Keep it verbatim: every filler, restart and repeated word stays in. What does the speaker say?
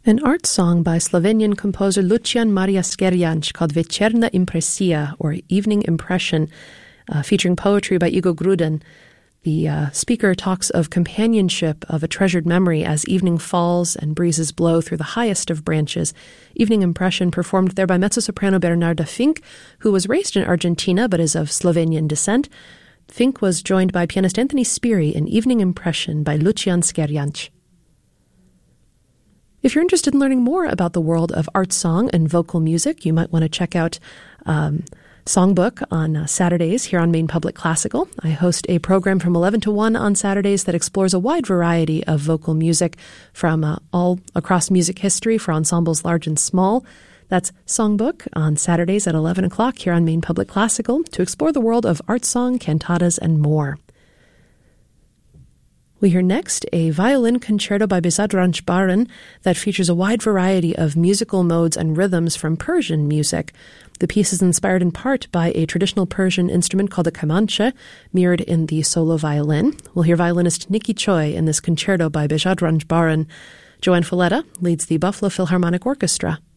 An art song by Slovenian composer Lucian Maria Skerjanč called Večerna impresija, or Evening Impression, uh, featuring poetry by Igor Gruden. The uh, speaker talks of companionship of a treasured memory as evening falls and breezes blow through the highest of branches. Evening Impression performed there by mezzo-soprano Bernarda Fink, who was raised in Argentina but is of Slovenian descent. Fink was joined by pianist Anthony Spiri in Evening Impression by Lucian Skerjanč. If you're interested in learning more about the world of art song and vocal music, you might want to check out um, Songbook on uh, Saturdays here on Maine Public Classical. I host a program from eleven to one on Saturdays that explores a wide variety of vocal music from uh, all across music history for ensembles large and small. That's Songbook on Saturdays at eleven o'clock here on Maine Public Classical to explore the world of art song, cantatas, and more. We hear next a violin concerto by Behzad Ranjbaran that features a wide variety of musical modes and rhythms from Persian music. The piece is inspired in part by a traditional Persian instrument called a kamanche, mirrored in the solo violin. We'll hear violinist Nikki Choi in this concerto by Behzad Ranjbaran. Joanne Folletta leads the Buffalo Philharmonic Orchestra.